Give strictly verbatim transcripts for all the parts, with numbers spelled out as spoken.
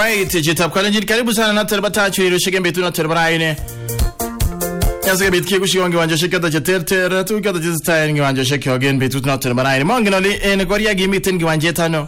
Alright, jitab kalenjin karibu sana na terbata chwiro shike mbetu na terbaraine. Yasa bit kiku shiwangi wanja shikata cheterter tu kata chistay ngi wanja shike again betu na terbaraine. Monginoli en goria gimiten ngi wanja tano.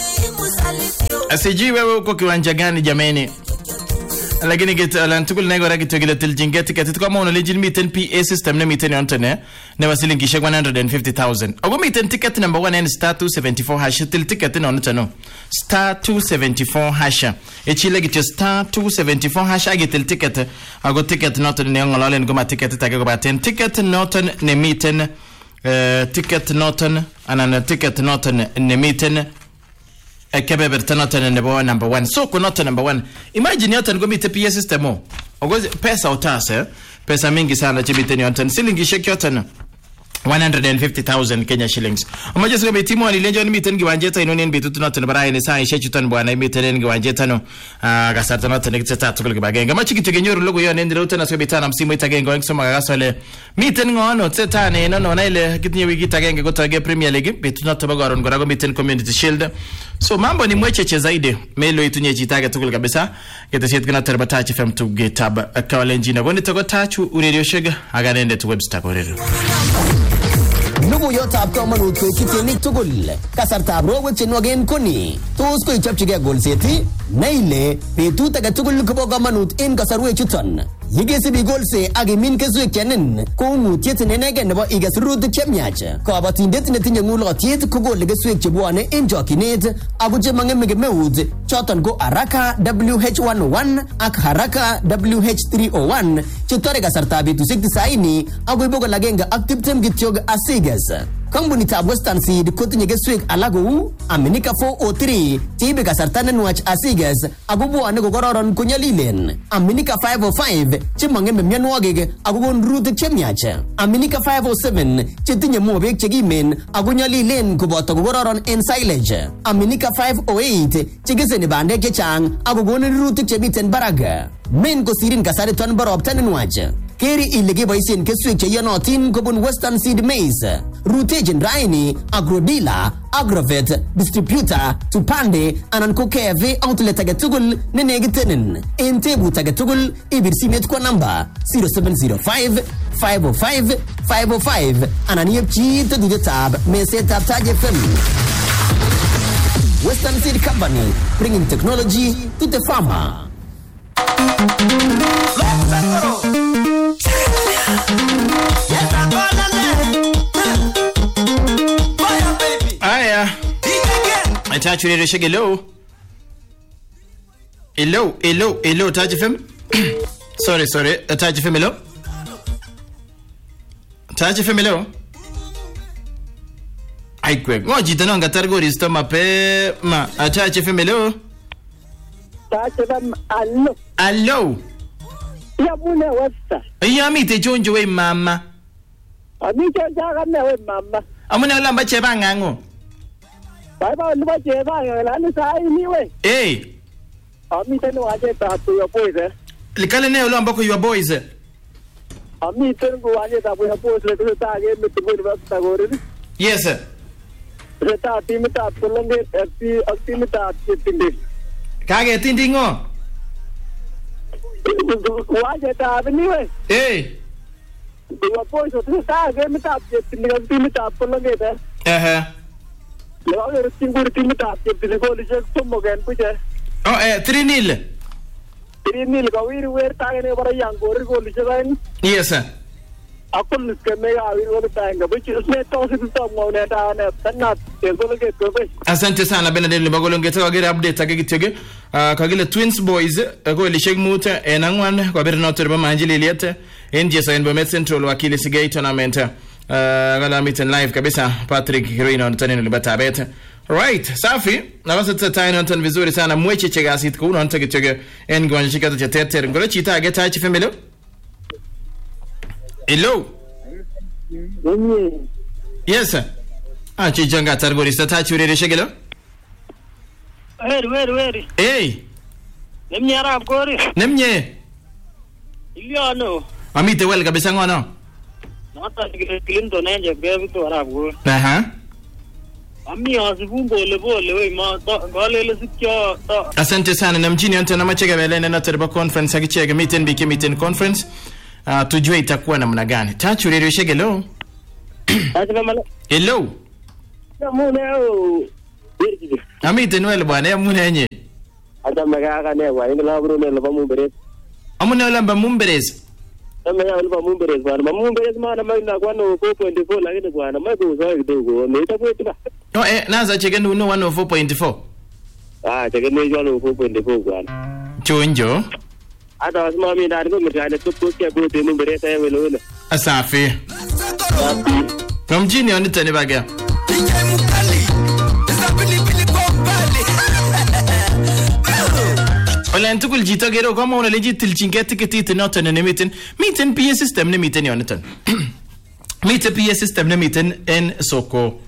Asiji wewe uko kiwanja gani jameni? Lakini kita lantukul nego ragi togida tiljingeti kati kama una legit miten P A system ne miten yontene ne wasilingi shek one hundred fifty thousand. Ogo miten ticket number one and star two seventy-four hash til ticket no ntano. Star two seventy-four hash. Echile git star two seventy-four hash agitil ticket ago ticket not ne ngolalen goma ticket tage go baten ticket not ne miten uh, ticket not anana ticket not ne miten Ekebe bertanoten number number one. So kunota number one. Imagine yote ngomite P S system o. Ogoze pesa utase, pesa mingi sana chibiteni yote. Silingi sheki yote one hundred fifty thousand Kenya shillings. Omaje sika timu ani lenjo ni miten giwanjeta inoni nbitu tunoten bara ni sai shechutan bwana miten giwanjeta no. Ah gasata noten kitata tukul bagenga. Machi kitegenyoro logo yo nendira utana sika bitana msimu itagenga ngisoma gasole. Miten ngono tsetane no no na ile kitinye wiki itagenge gotage Premier League bitu notobagoron gorago miten Community Shield. So mambo ni mwecheche zaidi melo itunye chitaga tukul kabisa getasiet kana terbata F M to getab akawalenjina goni togo tachu uredio shega aganende to webstar uredio Nugu yotab kamanut ko kiteni tugul kasartab rowe chenwagen koni tos ko ichapchige golseti naile betut age tugul ko kamanut en kasarwe chuton yigesibi golse age min keswek chenen ko ngutiet nenege nebo igesrutik chemyach kabatindet netinye ngulotiet ko gol geswek chebwane en jokinet ago chemangeme meut choton ko Haraka W H one oh one ak Haraka W H three oh one chitore kasartab betusiek tisaini ago ibogo lagenga ak tiptem gityog asiges Kambuni tab Western Seed kotinye geswek alagu Aminika four oh three tibe kasartane nwach asiges agubu ane gogororon kunyalilen Aminika five oh five chimangeme myanwagig agugon rutik chemyach Aminika five oh seven chitinye mobek chegimen agunyalilen kuboto gogororon en silage Aminika five oh eight chigiseni bandek chechang agugon rutik chemiten baraga men kosirin kasari ton barob tanenwach Keri ilege boisien keswek cheyanotin kobun Western Seed Maize. Rutejen Raini, Agrodila, Agrovet, Distributor, Tupande, anan ko K F A outlet agetugul nenegitenen. Entebu tagetugul ibirsimet kwa namba zero seven zero five, five oh five, five oh five. Anan yepchi tadude tab mesetab Taj F M. Western Seed Company, bringing technology to the farmer. Aya Atachu ni reshege hello Hello Hello Hello Taj F M Sorry sorry Taj F M hello Taj F M hello Ai kwe Ngoji tano nga targori sto mape Ma Taj F M hello Taj F M allo Allo Ya mune wasta Ya mite chonjo we mama Amite jaga me we mama Amune olamba cheba ngango Bye bye nuba cheba ngalani sai ni we Eh Amite no aje ta to your boys eh Likale ne olamba ko your boys Amite ngo aje ta your boys le to ta ge me to go ta gore Yes sir Reta team ta polonge fp team ta tindi Kage tindi ngo Waje ta ni we Eh Your boys to ta ge me ta tindi team ta polonge ta Eh Lo ave tingur team ta tindi go le to mo gen puje Oh eh three nil three nil ka wir wer ta ne bara yang gore go le jagan Yes sir Akul ke me ya wir go ta nga bichi usme to se to mo ne ta ne tanna te go le ke ko be Asante sana Benedict Bagolonge to agere update agitege kagile Twins Boys ko ilishek muta enangwan kwa bere notere ba manjili liete N G S N B Central wakili sigay tournament gala miten live kabisa Patrick Kirino ntanene libata beta right safi na basa tataino ntan vizuri sana mweche chega asit ko uno ntege chege en gwanje chikata cha tetere ngolo chita ageta H F M hello hello yes sir ah chijanga targori sta churere shegelo Weri weri weri eh Nemnye arab gori nemnye Iliano amite wel kabisa ngono Nata Clinton enje bebi to arab gori aha Ami asibu pole pole we ma kalele sikyo. Asante sana na mjini yote na machega belene na tereba conference akichega meeting biki meeting conference. Uh, tujue itakuwa namna gani. Tachu radio shege hello. Hello. Mune o. Amite nwele bwana mune yenye. Ata magaga ne wa ingla bro ne lo mumberes. Amune wala mba mumberes. Ame ya lo mumberes bwana. Mumberes mana mai na kwa no four point four lakini bwana mai ko sawa kidogo. Ne itakuwa ba. No eh naza chege no one oh four point four. Ah chege ne jalo four point four bwana. Chonjo. Ata wasema mimi ndani kwa mtani tuko kwa kwa temu mumberes ya welo na. Asafi. Kwa mjini oni tani baga. Wala ntukul jita gero kama una leji tilchinketi ketiti notan ne miten miten P A system ne miten yonatan. Miten P A system ne miten en soko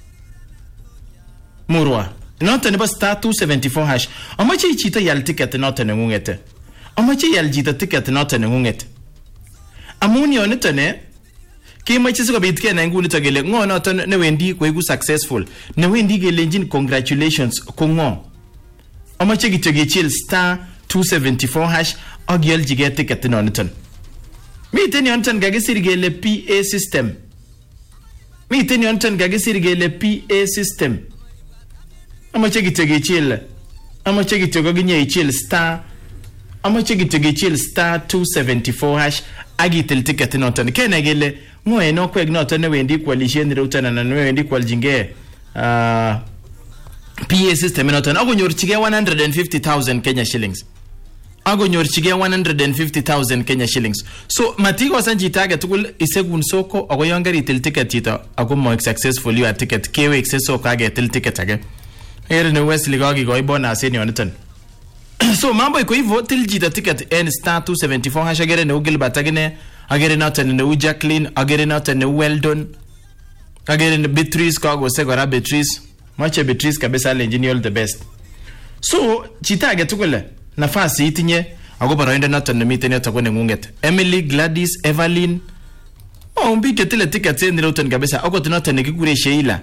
murwa. Notan ba star two seventy-four hash. Amache jita yal ticket notan ne ngungete. Amache yal jita ticket notan ne ngungete. Amuni yonatan ne kimache siko bitke na nguni tagele ngo notan ne wendi ko igu successful. Ne wendi gelenjin congratulations ko ngo. Amache gitoge chill star two seventy-four hash ogyel jige ticket noniton. Miten yonton gagisirgele P A system. Miten yonton gagisirgele P A system. Amache gitoge chill. Amache gitoge ginye chill star. Amache gitoge chill star two seventy-four hash agitel ticket noton. Kenegele ngoe no kweg noton ne wendi kwalishen rutana na ne wendi kwaljinge ah uh, P A system noton ago nyorchige one hundred fifty thousand Kenya shillings. Ago nyorchige one hundred fifty thousand Kenya shillings. So matigo sanji tage tukul isegun soko ago yongari til ticket tito ago mo successful you ticket kewe exceso kage til ticket age. Here ne Wesley gagi go bonus ni onoton. So mambo iko hivyo til jita ticket en star two seventy-four hash agere ne ugil batagene agere noton ne Jacqueline agere noton ne Weldon agere ne Beatrice kago segora Beatrice Mache Beatrice kabisa le engineer the best. So chitage tukule nafasi itinye ago baraenda noton ne miten yoto kwene ngunget. Emily, Gladys, Evelyn. Oh mbike tile ticket send noton kabisa ago noton ne kigure Sheila.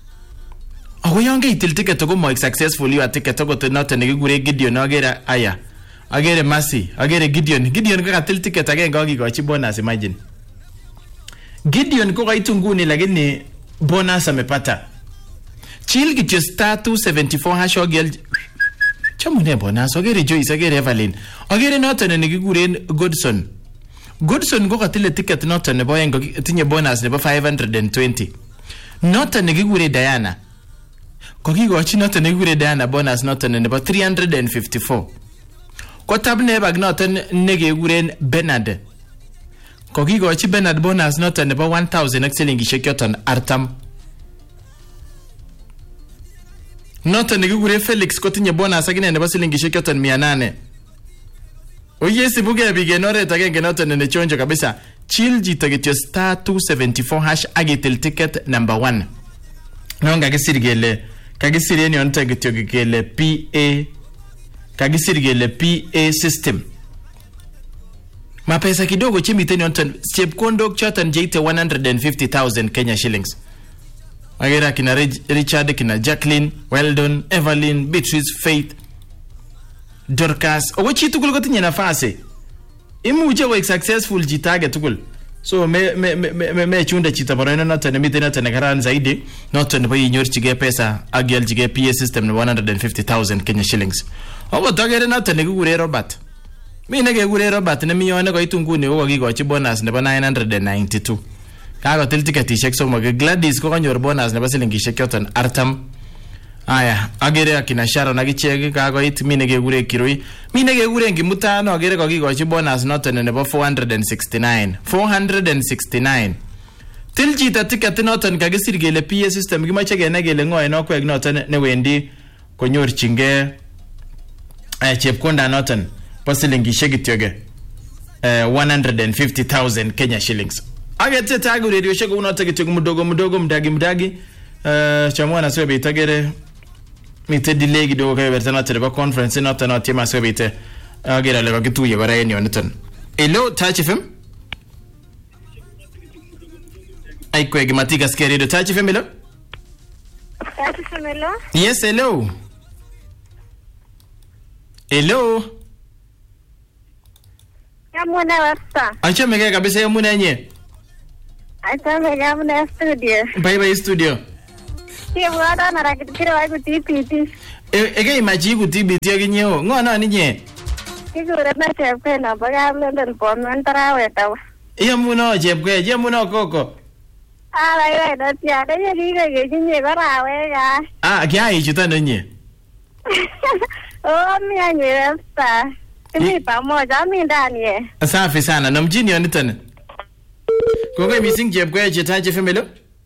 Ago yonge itil ticket ago mo successful you ticket ago noton ne kigure Gideon agere aya. Agere Mercy, agere Gideon. Gideon kaka til ticket age ngogi gochi bonus imagine. Gideon ko kaitu nguni lakini bonus amepata. Chill get your star two seventy-four hash ogel. Chamune bonus ogere Joyce ogere Evelyn. Ogere noton ne giguren Godson. Godson go katile ticket noton ne boyen go tinye bonus ne five hundred twenty. Noton ne gigure Diana. Ko gigochi noton ne gigure Diana bonus noton ne three hundred fifty-four. Ko tab ne bag noton ne giguren Bernard. Ko gigochi Bernard bonus noton ne one thousand excellent gishekyoton artam. Nota nigugure Felix kotinye bonus agine nebo silingi shekyoton mia nane. Oye sibuge bige nore tagenge nota nene chonjo kabisa. Chill jito get your star two seventy-four hash agitil ticket number one. Nonga gisirgele kagisireni onta gityo gele P A kagisirgele P A system. Mapesa kidogo chimiteni onta chep kondok chotan jeite one hundred fifty thousand Kenya shillings. Agera kina Richard, kina Jacqueline, Weldon, Evelyn, Beatrice, Faith, Dorcas. Ogo chitu kul kotinye nafasi. Imu uje wa successful jitage tukul. So me me me me me chunda chita barona noton ne mite noton ne garan zaidi noton ne bayi nyor chige pesa agel chige P A system ne one hundred fifty thousand Kenya shillings. Ogo tagere noton ne gure Robert. Mi ne gure Robert ne miyone ko itunguni ogo gigochi bonus ne nine hundred ninety-two. Kago til ticket ishek so mag Gladys ko kanyor bonus ne basilingi shekyoton artam. Aya agere akina Sharon agichege kago it mine gegure kiroi mine gegure ngimutano agere ko gigochi bonus noton ne four hundred sixty-nine four hundred sixty-nine. Til jita ticket noton kagisirgele P A system gimache gene gele ngoe no kweg noton ne wendi konyor chinge eh chepkonda noton basilingi shekityoge eh one hundred fifty thousand Kenya shillings. Agete tagu radio shego unota gitego mudogo mudogo mdagi mdagi uh, chamwana swe bitagere mite delay gidogo ka bertana tereba conference nota not yema swe bite agera le bagitu ye bara eni oneton. Hello Touch F M. Ai kwege matiga skeri do Touch F M lo. Hello. Yes, hello. Hello. Yamuna wasta. Achame kabisa yamuna nye. Achame yamuna studio. Bye bye studio. Tie bwada na rakitiro wa T P T. E ege imaji ku T B T aginyo. Ngo na ni nye. Kigure na chepke na baga London pon tarawe tawa. Yamuna chepke, yamuna koko. Ala ira da tia da ye diga ge jinye barawe ga. Ah, kya ichuta no nye. Oh, mi anye wasta. Ni pamoja mi ndani ye. Safi sana. Na mjini onitana. Koko missing chepke chetaje femelo?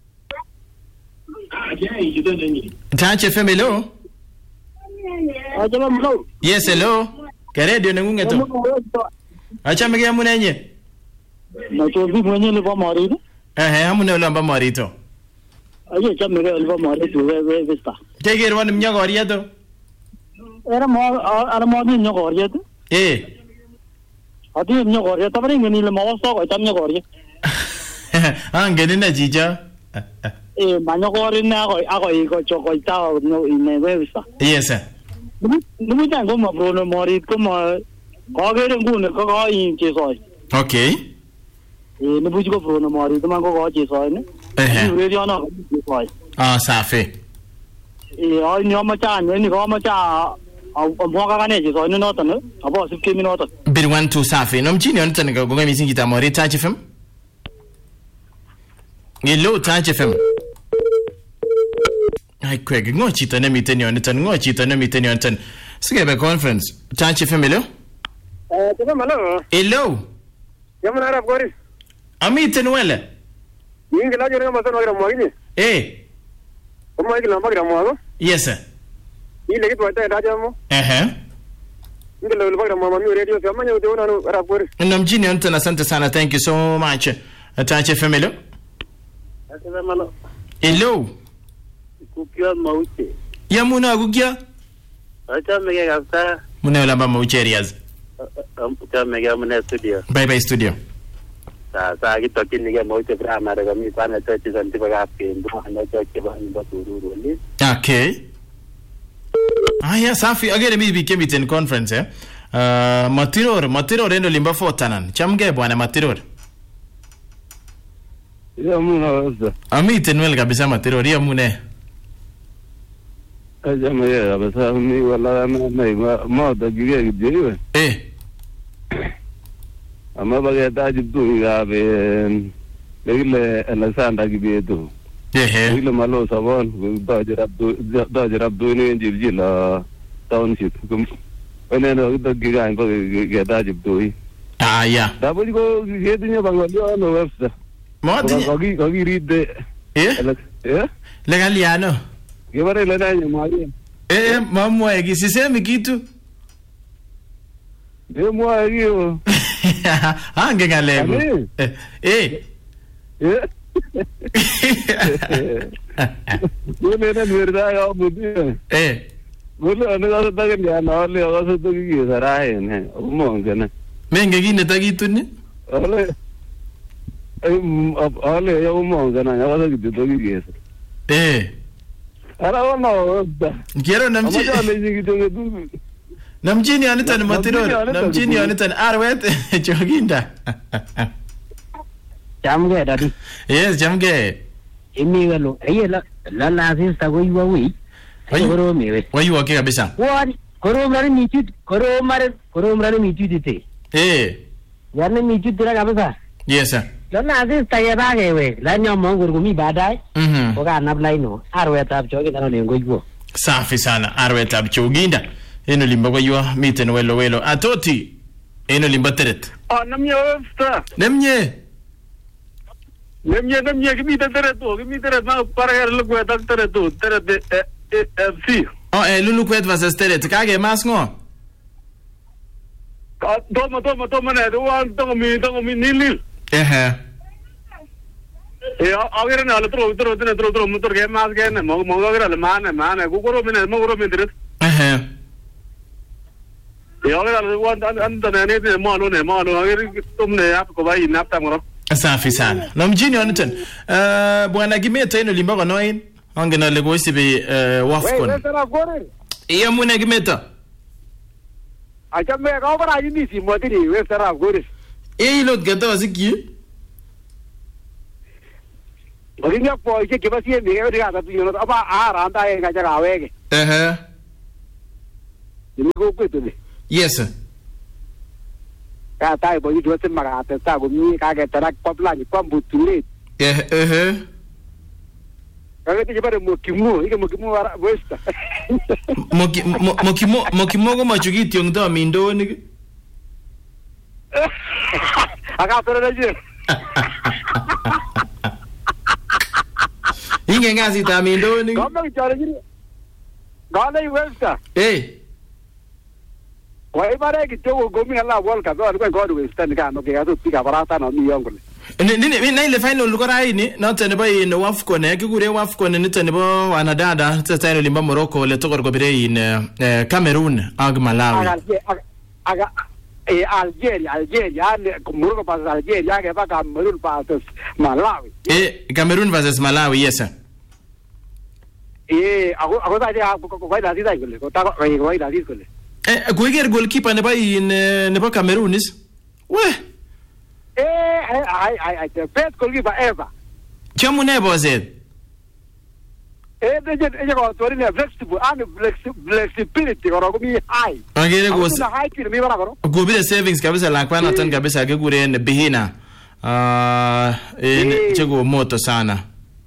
Tache femelo? Ajama mlo. Yes, hello. Karedio nengunge to. Acha mege amuna nye. Na chobi mwenye le ba mari. Eh, amuna lo amba marito. Aje cha mege le ba mari tu we we vista. Teger wan mnya goriya to. Era mo ara mo ni nyo goriya tu. Eh. Adi nyo goriya tabari ngeni le mo so ko tam nyo goriya. Ah, ngeni na jija. Eh, manyo goriya na ko ako iko choko ta no ine we vista. Yes sir. Numu ta ko mo bro mari ko mo ko gere ngune ko ko yin che so. Okay. Eh, numu ko bro mari to man ko ko che so ne. Eh. Ni radio na che so. Ah, safi. Eh, ai ni ma cha ni ko ma cha au mo ka ne che so ni no to ne. Abo sip ke mi no to. Bir one two safi. No mjini onitana ka gonga missing kita mori tache fem. Hello tache fem. Ai kwege ngo chita na miteni onitana ngo chita na miteni onitana. Sigebe conference. Tache fem hello? Eh, tena malo. Hello. Yamuna rap gori. Amiten wele. Yingi la jore ma so no mo ni. Eh. O mo ikila magra mo. Yes sir. Ile kitu ata da jamo. Eh. Ndio lo magra mo mi radio so manyo de ona rap gori. Na mjini onitana asante sana. Thank you so much. Tache fem hello? Tena malo. Hello. Kukia mauche. Yamuna gugia? Acha mege gafta. Muna lamba mauche areas. Acha mege mune studio. Bye bye studio. Sa sa kito kinige mauche drama daga mi pana chachi santi baga ke ndo ana chachi ba ni baturu ni. Okay. Ah yeah, safi. Agere mi bi kemiten conference eh. Uh, matiror, matiror endo limba fotanan. Chamge bwana matiror. Yamuna wasa. Amiten wel kabisa matiror yamune. Ajama ya kabisa mi wala na na ma da gige gije. Eh. Ama baga ta jitu ga be legile Alexander gibeto. Eh. Legile malo sabon da jirab da jirab do ni jibjila township. Ene no da giga ko ge da jitu. Ah yeah. Da bo ko ge dinya bangalio no wasa. Modi. Ko gi ko gi ride. Eh? Eh? Legaliano. Gebare le na nyamali. Eh, mamu egi sisemi kitu. Ye mwa hiyo. Ah, ngenga lego. Eh. Eh. Eh? Wole na verdad ya budi. Eh. Wole ana ga ta ga ya na le ga so to gi sarae ne. Umo ngene. Menge gine takitu ni? Ole. Em ole ya umo ngene ya ga so to gi. Eh. Ara wana da. Quiero namji. Ama le gi to gi. Namjini anitan matiror. Namjini anitan arwet joginda. Jamge dadi. Yes, jamge. Imi galo. Aye la la la sista go iwa wi. Aye goro mewe. Wayu wake kabisa. Wani goro mrani mitu goro mare goro mrani mitu dite. Eh. Yarne mitu dira kabisa. Yes sir. La la sista ya bage we. La nyamo ngurgu mi badai. Mhm. Oga nablai no. Arwet ab jogi tano ne ngoigo. Safi sana. Arwet ab joginda. Eno limba kwa yua miten welo welo. Atoti. Eno limba teret. Ah, namye wasta. Nemye. Nemye nemye kimi teret to, kimi teret ma para yar lu kwa tak teret to, teret F C. Oh, eh, lulu kwet versus teret. Kage mas ngo? Ka toma toma toma ne, wan toma mi toma mi nilil. Eh. Eh, agere na tro tro tro tro tro motor ke mas ke ne, mo mo agere le mane mane, ku goro mi ne, mo goro mi teret. Eh. Eh, agere wan an an ne ne mo no ne, mo no agere tum ne ap ko bai nap ta ngoro. Safi sana. Na mjini wanitan. Uh, bwana Gimeta ino limba kwa noin. Angen ale koisibi eh, Wafcon. Wewe sasa gore. Iya mune kimeto. Acha me ka bara yini si modiri wewe sasa gore. Eh ilot gato sikyi. Oringa po ke ke basi me ke diga tu yo aba ara anda e ga jaga wege. Eh. Ni ko kwetu ni. Yes. Ka tai bo yido se maga ta ta go mi ka ke tarak popla ni pambu tule. Eh eh. Ka ke ti bare mo kimu, ike mo kimu ara westa. Moki mokimo mokimo ko machuki tiongdo mindoni. Aka tore je. Inge ngazi ta mindoni. Gamba ki chare ji. Gale westa. Eh. Wai bare ki to go mi ala wal ka do ko go westa ni ka no ke atu tika barata no mi yongole. Ni ni ni ile final ko raini not ne ba in Wafcon e kigure Wafcon ni tane ba wanadada tsaino limba Morocco le tokor ko bire in Cameroon ag Malawi. Aga e Algeria Algeria ne Morocco pas Algeria ke ba Cameroon pas Malawi. Eh Cameroon versus Malawi yes. Eh ago ago da ya ko ko da di da gole ko ta ko ko da di gole. Eh kuiger goalkeeper ne ba in ne ba Cameroon is. We Eh, I, I, I, the best goalkeeper ever. Chamu ne bozed. Eh, they just, they go to the flexible and flexibility or go me high. Angere go Na high kid me bara go. go be savings kabisa la kwa natan kabisa ke gure ne bihina. Ah, eh chego moto sana.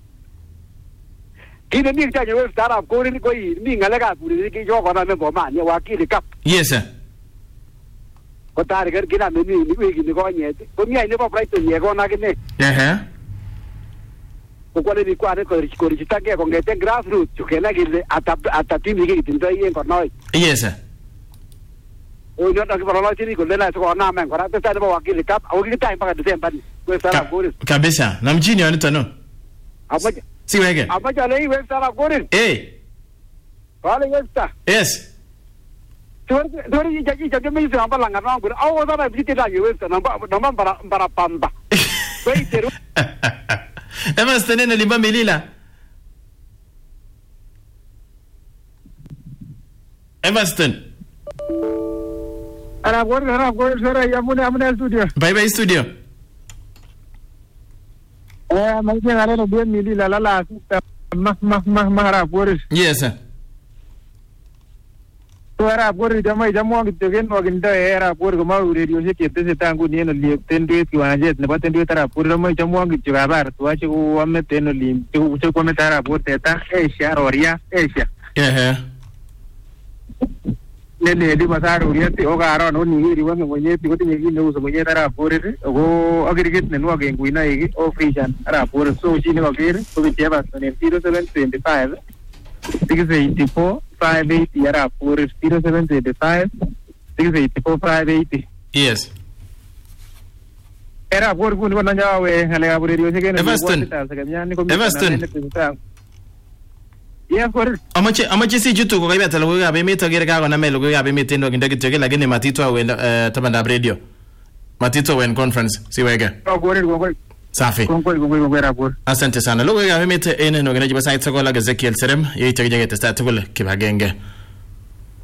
Kile ni cha nyewe stara ko ni ko yi ni ngale ka puri ki jo ko na me bo ma ni wa ki cup. Yes sir. Ko tar gar kila me ni ni wi ni ko nye. Ko mi ai ne ba price ni ko na ki ne. Eh Ko ko le ni kwa ne ko ri ko ri ta ke ko ngete grassroots ke na ki ata ata team ki tin to yi ko noi. Yes sir. O no ta ki bara lo ti ko le na ko na men ko ra ta ta ba wa ki cup. O ki time pa ka December ni. Ko stara ko ri. Kabisa. Na mjini wani tano. Abaja. Si wege. Abaja le wi stara ko ri. Eh. Wale westa. Yes. Tori tori jaji jaji me se amba langa rangu. Awo da ba biti da westa na ba na bara bara pamba. Wei teru. Ema stene na limba milila. Evanston. Ara gor ara gor sara ya mune amne studio. Bye bye studio. Eh mai ke ngare no bien milila la la ma ma ma ma ara gor. Yes sir. To era gor de mai jamo ngi te gen wagin da era gor ko ma radio se ke te se tangu ni no li tende ki wanje ne ba tende tara pur mai jamo ngi juga bar to ache ko amme te no li ko se ko me tara pur te ta e sharoria e sha. Eh. Ne ne di masaro ria te o ga ro no ni ri wa mo nye ti ko te ni no so mo nye tara pur o agirigit ne no ga ngui na igi o fishan ara pur so ji ne ga gir ko bi te ba ne zero seven two five six eight four five eight yara pur zero seven two five six eight four five eight. Yes. Era pur kun ko na jawe hale ga pur rio se ke ne Evanston. Evanston. Yeah, por Amache amache si jutu ko kaibata lo ga be meto gere ka na melo ga be metendo kinda kitoke lakini matito awenda tabanda radio. Matito wen conference si wege. no por ko ko Safi. ko ko ko ko era pur. Asante sana. Lo ga be mete ene no gena jiba sai tsagola ga Ezekiel Serem yeye tege testa tugule kibagenge.